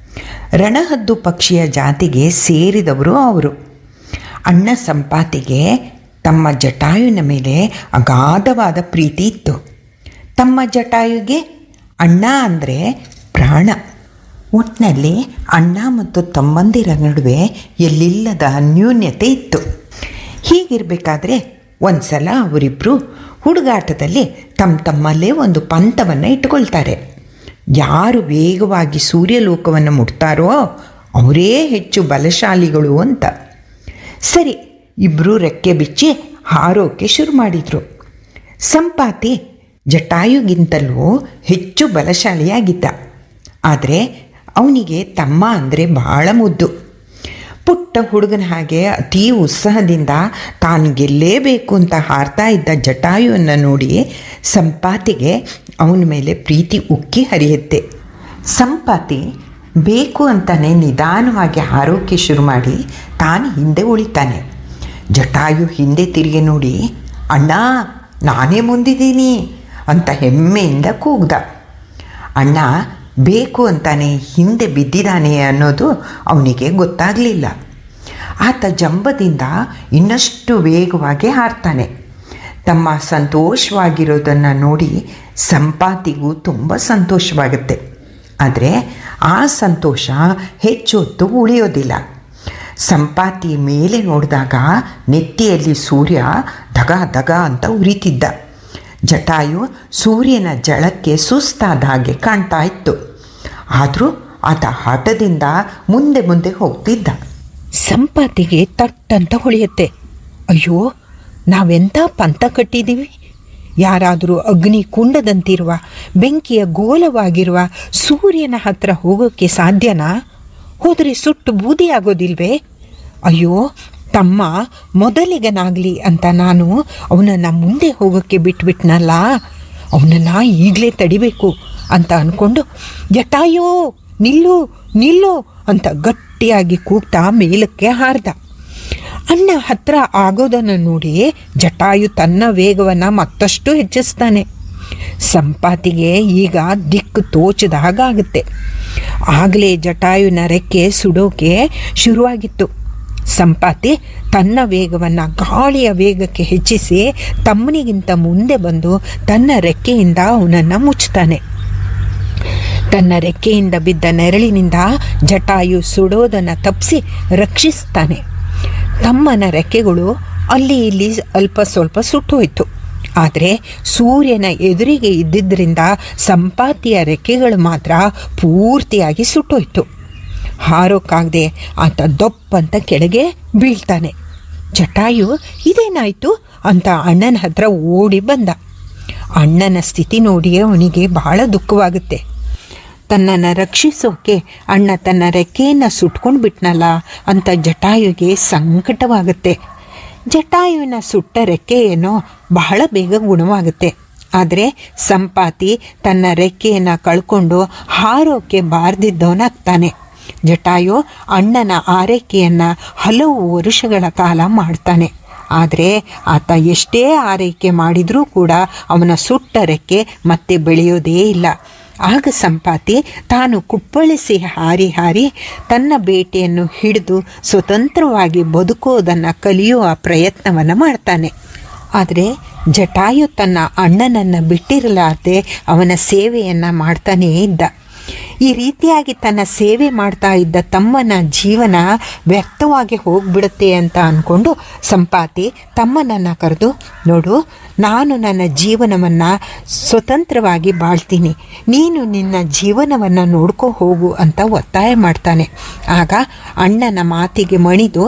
ರಣಹದ್ದು ಪಕ್ಷಿಯ ಜಾತಿಗೆ ಸೇರಿದವರು ಅವರು. ಅಣ್ಣ ಸಂಪಾತಿಗೆ ತಮ್ಮ ಜಟಾಯುವಿನ ಮೇಲೆ ಅಗಾಧವಾದ ಪ್ರೀತಿ ಇತ್ತು. ತಮ್ಮ ಜಟಾಯುಗೆ ಅಣ್ಣ ಅಂದರೆ ಪ್ರಾಣ. ಒಟ್ಟಿನಲ್ಲಿ ಅಣ್ಣ ಮತ್ತು ತಮ್ಮಂದಿರ ನಡುವೆ ಎಲ್ಲಿಲ್ಲದ ಅನ್ಯೂನ್ಯತೆ ಇತ್ತು. ಹೀಗಿರಬೇಕಾದ್ರೆ ಒಂದು ಸಲ ಅವರಿಬ್ಬರು ಹುಡುಗಾಟದಲ್ಲಿ ತಮ್ಮಲ್ಲೇ ಒಂದು ಪಂತವನ್ನು ಇಟ್ಕೊಳ್ತಾರೆ. ಯಾರು ವೇಗವಾಗಿ ಸೂರ್ಯಲೋಕವನ್ನು ಮುಟ್ತಾರೋ ಅವರೇ ಹೆಚ್ಚು ಬಲಶಾಲಿಗಳು ಅಂತ. ಸರಿ, ಇಬ್ಬರು ರೆಕ್ಕೆ ಬಿಚ್ಚಿ ಹಾರೋಕೆ ಶುರು ಮಾಡಿದರು. ಸಂಪಾತಿ ಜಟಾಯುಗಿಂತಲೂ ಹೆಚ್ಚು ಬಲಶಾಲಿಯಾಗಿದ್ದ. ಆದರೆ ಅವನಿಗೆ ತಮ್ಮ ಅಂದರೆ ಬಹಳ ಮುದ್ದು. ಪುಟ್ಟ ಹುಡುಗನ ಹಾಗೆ ಅತೀ ಉತ್ಸಾಹದಿಂದ ತಾನು ಗೆಲ್ಲೇಬೇಕು ಅಂತ ಹಾರ್ತಾ ಇದ್ದ ಜಟಾಯುವನ್ನು ನೋಡಿ ಸಂಪಾತಿಗೆ ಅವನ ಮೇಲೆ ಪ್ರೀತಿ ಉಕ್ಕಿ ಹರಿಯುತ್ತೆ. ಸಂಪಾತಿ ಬೇಕು ಅಂತಾನೆ ನಿಧಾನವಾಗಿ ಹಾರೋಕೆ ಶುರು ಮಾಡಿ ತಾನು ಹಿಂದೆ ಉಳಿತಾನೆ. ಜಟಾಯು ಹಿಂದೆ ತಿರುಗಿ ನೋಡಿ, ಅಣ್ಣ ನಾನೇ ಮುಂದಿದ್ದೀನಿ ಅಂತ ಹೆಮ್ಮೆಯಿಂದ ಕೂಗ್ದ. ಅಣ್ಣ ಬೇಕು ಅಂತಾನೆ ಹಿಂದೆ ಬಿದ್ದಿದ್ದಾನೆ ಅನ್ನೋದು ಅವನಿಗೆ ಗೊತ್ತಾಗಲಿಲ್ಲ. ಆತ ಜಂಬದಿಂದ ಇನ್ನಷ್ಟು ವೇಗವಾಗಿ ಹಾರ್ತಾನೆ. ತಮ್ಮ ಸಂತೋಷವಾಗಿರೋದನ್ನು ನೋಡಿ ಸಂಪಾತಿಗೂ ತುಂಬ ಸಂತೋಷವಾಗುತ್ತೆ. ಆದರೆ ಆ ಸಂತೋಷ ಹೆಚ್ಚು ಹೊತ್ತು ಉಳಿಯೋದಿಲ್ಲ. ಸಂಪಾತಿ ಮೇಲೆ ನೋಡಿದಾಗ ನೆತ್ತಿಯಲ್ಲಿ ಸೂರ್ಯ ಧಗ ಧಗ ಅಂತ ಉರಿತಿದ್ದ. ಜಟಾಯು ಸೂರ್ಯನ ಜಳಕ್ಕೆ ಸುಸ್ತಾದ ಹಾಗೆ ಕಾಣ್ತಾ ಇತ್ತು. ಆದರೂ ಆತ ಹಠದಿಂದ ಮುಂದೆ ಮುಂದೆ ಹೋಗ್ತಿದ್ದ. ಸಂಪಾತಿಗೆ ತಟ್ಟಂತ ಹೊಳೆಯುತ್ತೆ. ಅಯ್ಯೋ, ನಾವೆಂಥ ಪಂಥ ಕಟ್ಟಿದ್ದೀವಿ. ಯಾರಾದರೂ ಅಗ್ನಿ ಕುಂಡದಂತಿರುವ ಬೆಂಕಿಯ ಗೋಲವಾಗಿರುವ ಸೂರ್ಯನ ಹತ್ರ ಹೋಗೋಕ್ಕೆ ಸಾಧ್ಯನಾ? ಹೋದರೆ ಸುಟ್ಟು ಬೂದಿ ಆಗೋದಿಲ್ವೇ? ಅಯ್ಯೋ, ತಮ್ಮ ಮೊದಲಿಗನಾಗಲಿ ಅಂತ ನಾನು ಅವನನ್ನು ಮುಂದೆ ಹೋಗೋಕ್ಕೆ ಬಿಟ್ಬಿಟ್ನಲ್ಲ, ಅವನನ್ನು ಈಗಲೇ ತಡಿಬೇಕು ಅಂತ ಅಂದ್ಕೊಂಡು ಜಟಾಯೋ ನಿಲ್ಲು ನಿಲ್ಲು ಅಂತ ಗಟ್ಟಿಯಾಗಿ ಕೂಗ್ತಾ ಮೇಲಕ್ಕೆ ಹಾರ್ದ. ಅಣ್ಣ ಹತ್ರ ಆಗೋದನ್ನು ನೋಡಿ ಜಟಾಯು ತನ್ನ ವೇಗವನ್ನು ಮತ್ತಷ್ಟು ಹೆಚ್ಚಿಸ್ತಾನೆ. ಸಂಪಾತಿಗೆ ಈಗ ದಿಕ್ಕು ತೋಚದ ಹಾಗಾಗುತ್ತೆ. ಆಗಲೇ ಜಟಾಯುನ ರೆಕ್ಕೆ ಸುಡೋಕೆ ಶುರುವಾಗಿತ್ತು. ಸಂಪಾತಿ ತನ್ನ ವೇಗವನ್ನು ಗಾಳಿಯ ವೇಗಕ್ಕೆ ಹೆಚ್ಚಿಸಿ ತಮ್ಮನಿಗಿಂತ ಮುಂದೆ ಬಂದು ತನ್ನ ರೆಕ್ಕೆಯಿಂದ ಅವನನ್ನು ಮುಚ್ತಾನೆ. ತನ್ನ ರೆಕ್ಕೆಯಿಂದ ಬಿದ್ದ ನೆರಳಿನಿಂದ ಜಟಾಯು ಸುಡೋದನ್ನು ತಪ್ಪಿಸಿ ರಕ್ಷಿಸ್ತಾನೆ. ತಮ್ಮನ ರೆಕ್ಕೆಗಳು ಅಲ್ಲಿ ಇಲ್ಲಿ ಅಲ್ಪ ಸ್ವಲ್ಪ ಸುಟ್ಟೋಯ್ತು. ಆದರೆ ಸೂರ್ಯನ ಎದುರಿಗೆ ಇದ್ದಿದ್ದರಿಂದ ಸಂಪಾತಿಯ ರೆಕ್ಕೆಗಳು ಮಾತ್ರ ಪೂರ್ತಿಯಾಗಿ ಸುಟ್ಟೋಯ್ತು. ಹಾರೋಕ್ಕಾಗದೆ ಆತ ದಪ್ಪಂತ ಕೆಳಗೆ ಬೀಳ್ತಾನೆ. ಜಟಾಯು ಇದೇನಾಯಿತು ಅಂತ ಅಣ್ಣನ ಹತ್ರ ಓಡಿ ಬಂದ. ಅಣ್ಣನ ಸ್ಥಿತಿ ನೋಡಿ ಅವನಿಗೆ ಬಹಳ ದುಃಖವಾಗುತ್ತೆ. ತನ್ನನ್ನು ರಕ್ಷಿಸೋಕೆ ಅಣ್ಣ ತನ್ನ ರೆಕ್ಕೆಯನ್ನು ಸುಟ್ಕೊಂಡು ಬಿಟ್ನಲ್ಲ ಅಂತ ಜಟಾಯುಗೆ ಸಂಕಟವಾಗುತ್ತೆ. ಜಟಾಯುವಿನ ಸುಟ್ಟ ರೆಕ್ಕೆ ಏನೋ ಬಹಳ ಬೇಗ ಗುಣವಾಗುತ್ತೆ. ಆದರೆ ಸಂಪಾತಿ ತನ್ನ ರೆಕ್ಕೆಯನ್ನು ಕಳ್ಕೊಂಡು ಹಾರೋಕೆ ಬಾರ್ದಿದ್ದವನಾಗ್ತಾನೆ. ಜಟಾಯು ಅಣ್ಣನ ಆರೈಕೆಯನ್ನು ಹಲವು ವರುಷಗಳ ಕಾಲ ಮಾಡ್ತಾನೆ. ಆದರೆ ಆತ ಎಷ್ಟೇ ಆರೈಕೆ ಮಾಡಿದರೂ ಕೂಡ ಅವನ ಸುಟ್ಟ ರೆಕ್ಕೆ ಮತ್ತೆ ಬೆಳೆಯೋದೇ ಇಲ್ಲ. ಆಗ ಸಂಪಾತಿ ತಾನು ಕುಪ್ಪಳಿಸಿ ಹಾರಿ ಹಾರಿ ತನ್ನ ಬೇಟೆಯನ್ನು ಹಿಡಿದು ಸ್ವತಂತ್ರವಾಗಿ ಬದುಕೋದನ್ನು ಕಲಿಯುವ ಪ್ರಯತ್ನವನ್ನು ಮಾಡ್ತಾನೆ. ಆದರೆ ಜಟಾಯು ತನ್ನ ಅಣ್ಣನನ್ನು ಬಿಟ್ಟಿರಲಾರ್ದೆ ಅವನ ಸೇವೆಯನ್ನು ಮಾಡ್ತಾನೇ ಇದ್ದ. ಈ ರೀತಿಯಾಗಿ ತನ್ನ ಸೇವೆ ಮಾಡ್ತಾ ಇದ್ದ ತಮ್ಮನ ಜೀವನ ವ್ಯರ್ಥವಾಗಿ ಹೋಗ್ಬಿಡುತ್ತೆ ಅಂತ ಅಂದ್ಕೊಂಡು ಸಂಪಾತಿ ತಮ್ಮನನ್ನು ಕರೆದು, ನೋಡು, ನಾನು ನನ್ನ ಜೀವನವನ್ನು ಸ್ವತಂತ್ರವಾಗಿ ಬಾಳ್ತೀನಿ, ನೀನು ನಿನ್ನ ಜೀವನವನ್ನು ನೋಡ್ಕೊ ಹೋಗು ಅಂತ ಒತ್ತಾಯ ಮಾಡ್ತಾನೆ. ಆಗ ಅಣ್ಣನ ಮಾತಿಗೆ ಮಣಿದು